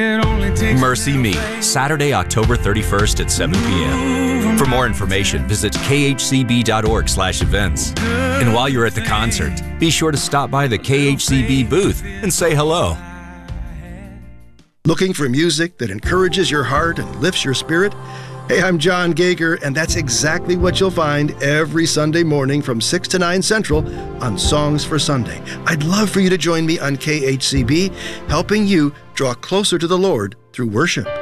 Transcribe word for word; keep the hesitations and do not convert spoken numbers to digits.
Mercy Me, Saturday, October thirty-first at seven p.m. For more information, visit k h c b dot org slash events. And while you're at the concert, be sure to stop by the K H C B booth and say hello. Looking for music that encourages your heart and lifts your spirit? Hey, I'm John Gager, and that's exactly what you'll find every Sunday morning from six to nine Central on Songs for Sunday. I'd love for you to join me on K H C B, helping you draw closer to the Lord through worship.